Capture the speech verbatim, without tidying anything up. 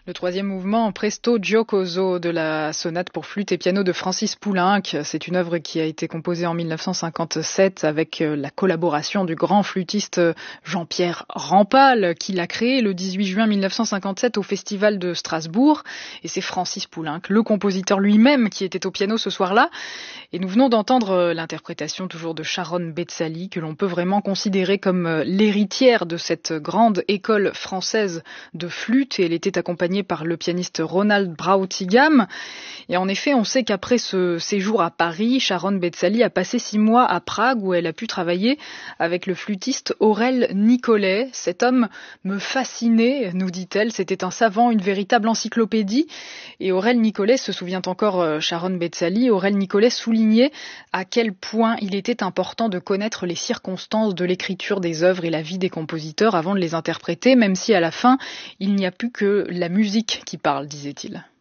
Le troisième mouvement, Presto Giocoso, de la sonate pour flûte et piano de Francis Poulenc. C'est une œuvre qui a été composée en mille neuf cent cinquante-sept avec la collaboration du grand flûtiste Jean-Pierre Rampal, qui l'a créé le dix-huit juin mille neuf cent cinquante-sept au Festival de Strasbourg. Et c'est Francis Poulenc, le compositeur lui-même, qui était au piano ce soir-là. Et nous venons d'entendre l'interprétation toujours de Sharon Betzali, que l'on peut vraiment considérer comme l'héritière de cette grande école française de flûte. Et elle était accompagnée par le pianiste Ronald Brautigam. Et en effet, on sait qu'après ce séjour à Paris, Sharon Betzali a passé six mois à Prague où elle a pu travailler avec le flûtiste Aurel Nicolet. Cet homme me fascinait, nous dit-elle. C'était un savant, une véritable encyclopédie. Et Aurel Nicolet, se souvient encore Sharon Betzali, Aurel Nicolet soulignait à quel point il était important de connaître les circonstances de l'écriture des œuvres et la vie des compositeurs avant de les interpréter, même si à la fin, il n'y a plus que la musique qui parle, disait-il.